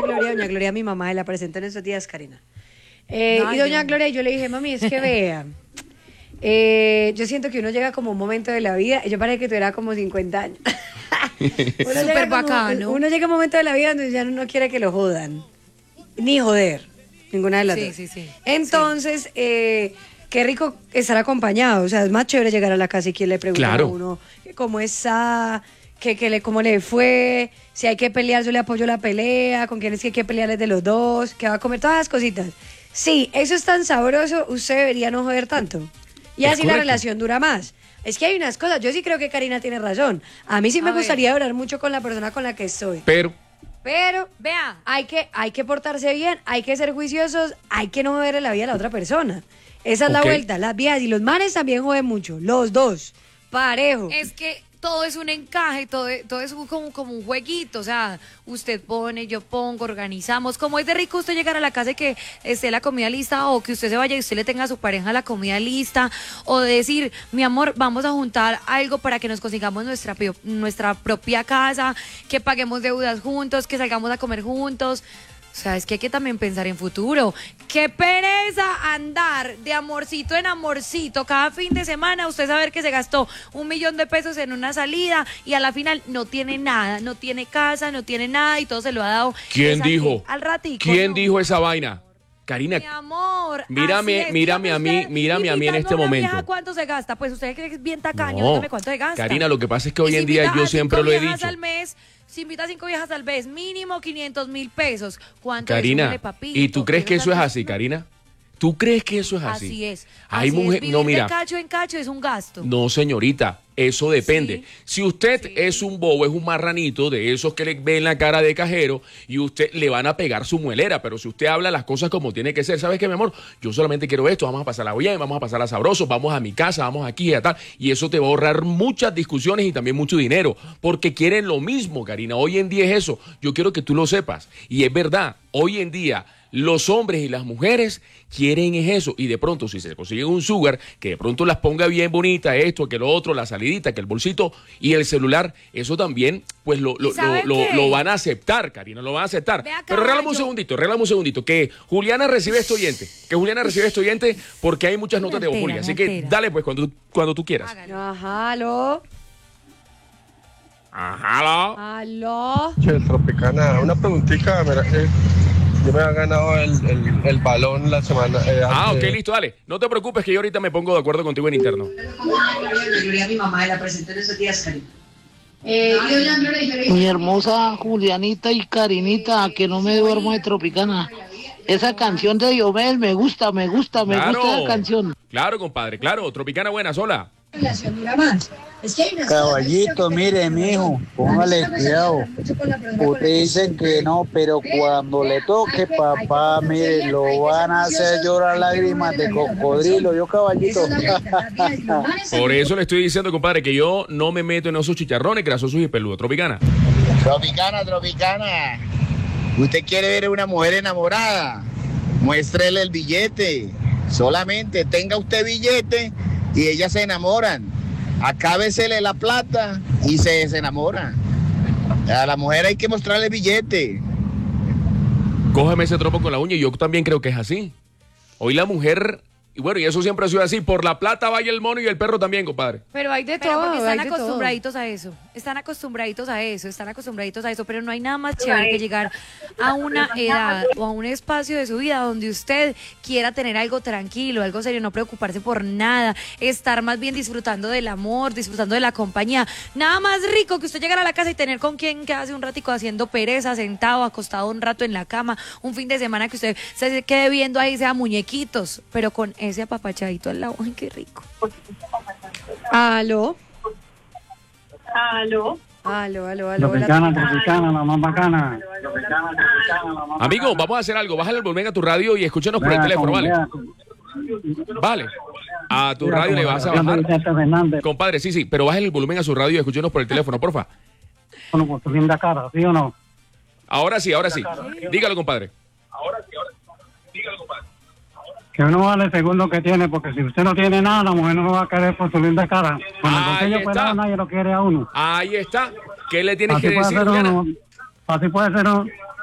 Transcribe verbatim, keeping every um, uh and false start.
Gloria, doña Gloria, mi mamá, la presentó en esos días, Karina. Eh, no, y doña yo... Gloria, yo le dije, mami, es que vea, eh, yo siento que uno llega como un momento de la vida, yo parece que tuviera como cincuenta años. uno Súper bacano. Uno llega a un momento de la vida donde ya no quiere que lo jodan, ni joder, ninguna de las sí, dos. Sí, sí, Entonces, sí. Eh, qué rico estar acompañado, o sea, es más chévere llegar a la casa y quien le pregunta claro. a uno cómo está, que, que le, cómo le fue, si hay que pelear, yo le apoyo la pelea, con quién es que hay que pelear es de los dos, que va a comer, todas las cositas. Sí, eso es tan sabroso, usted debería no joder tanto. Y es así correcto. La relación dura más. Es que hay unas cosas, yo sí creo que Karina tiene razón. A mí sí me a gustaría ver. durar mucho con la persona con la que estoy. Pero... Pero, vea, hay que, hay que portarse bien, hay que ser juiciosos, hay que no joder la vida a la otra persona. Esa es okay. la vuelta, las viejas y los manes también joden mucho, los dos, parejo. Es que todo es un encaje, todo, todo es como, como un jueguito, o sea, usted pone, yo pongo, organizamos, como es de rico usted llegar a la casa y que esté la comida lista, o que usted se vaya y usted le tenga a su pareja la comida lista, o decir, mi amor, vamos a juntar algo para que nos consigamos nuestra, nuestra propia casa, que paguemos deudas juntos, que salgamos a comer juntos. O sea, es que hay que también pensar en futuro. ¡Qué pereza andar de amorcito en amorcito! Cada fin de semana usted saber que se gastó un millón de pesos en una salida y a la final no tiene nada, no tiene casa, no tiene nada y todo se lo ha dado. ¿Quién dijo? Al ratico. ¿Quién no. dijo esa vaina? Karina, mi amor, mírame, mírame a mí, mírame a mí en este momento. Vieja, ¿cuánto se gasta? Pues usted que es bien tacaño, no. dígame cuánto se gasta. Karina, lo que pasa es que hoy en día yo siempre lo he dicho. Al mes, si invita a cinco viejas al mes, mínimo quinientos mil pesos. ¿Cuánto Karina, es papito? ¿y tú crees que eso es así, Karina? ¿Tú crees que eso es así? Así es. Hay así mujer, es. no mira. De cacho en cacho es un gasto. No, señorita, eso depende. Sí, si usted sí. es un bobo, es un marranito de esos que le ven la cara de cajero y usted le van a pegar su muelera, pero si usted habla las cosas como tiene que ser, ¿sabes qué, mi amor? Yo solamente quiero esto, vamos a pasarla bien, vamos a pasarla sabroso, vamos a mi casa, vamos aquí y a tal, y eso te va a ahorrar muchas discusiones y también mucho dinero, porque quieren lo mismo, Karina. Hoy en día es eso. Yo quiero que tú lo sepas. Y es verdad, hoy en día los hombres y las mujeres quieren es eso, y de pronto si se consiguen un sugar que de pronto las ponga bien bonita, esto, que lo otro, la salidita, que el bolsito y el celular, eso también pues lo, lo, lo, lo, lo van a aceptar, Karina, lo van a aceptar. Acá, pero regálame yo... un segundito, regálame un segundito, que Juliana recibe este oyente, que Juliana recibe este oyente porque hay muchas notas de voz, Julia, así que dale pues cuando, cuando tú quieras. Ajá, aló. Ajá, aló. Aló. Che, Tropicana, una preguntita, mira, eh, yo me había ganado el, el, el balón la semana. Eh, ah, ok, de... listo, dale. No te preocupes que yo ahorita me pongo de acuerdo contigo en interno. Gloria, mi mamá, la presentó en esos días, Karina. Eh, mi hermosa Julianita y Karinita, que no me duermo de Tropicana. Esa canción de Diomel me gusta, me gusta, me claro, gusta la canción. Claro, compadre, claro. Tropicana buena, sola. Caballito, mire, mijo, póngale cuidado. Ustedes dicen que no, pero cuando le toque, papá, mire, lo van a hacer llorar lágrimas de cocodrilo. Yo, caballito. Por eso le estoy diciendo, compadre, que yo no me meto en esos chicharrones grasosos y peludos. Tropicana. Tropicana, Tropicana. Usted quiere ver a una mujer enamorada, muéstrele el billete. Solamente tenga usted billete y ellas se enamoran. Acábesele la plata y se desenamora. A la mujer hay que mostrarle billete. Cógeme ese tropo con la uña y yo también creo que es así. Hoy la mujer... Y bueno, y eso siempre ha sido así. Por la plata vaya el mono y el perro también, compadre. Pero hay de Pero todo, porque están hay de acostumbraditos todo. a eso. Están acostumbraditos a eso, están acostumbraditos a eso. Pero no hay nada más chévere que llegar a una edad o a un espacio de su vida donde usted quiera tener algo tranquilo, algo serio, no preocuparse por nada, estar más bien disfrutando del amor, disfrutando de la compañía. Nada más rico que usted llegar a la casa y tener con quien quedarse un ratico haciendo pereza, sentado, acostado un rato en la cama, un fin de semana que usted se quede viendo ahí, sea muñequitos, pero con ese apapachadito al lado. Ay, qué rico. Aló. Aló. Aló, aló, aló. Tropicana, Tropicana, la más bacana. Amigo, vamos a hacer algo. Bájale el volumen a tu radio y escúchanos por el teléfono, ¿vale? Vale. A tu radio le vas a bajar. Compadre, sí, sí, pero bájale el volumen a su radio y escúchanos por el teléfono, porfa. Bueno, por tu linda cara, ¿sí o no? Ahora sí, ahora sí. Dígalo, compadre. Ahora sí, ahora sí. Dígalo, compadre. Que uno vale el segundo que tiene, porque si usted no tiene nada, la mujer no lo va a querer por su linda cara. Cuando el bolsillo fuera, nadie lo quiere a uno. Ahí está. ¿Qué le tienes así que decir, uno, Juliana? Así puede ser uno,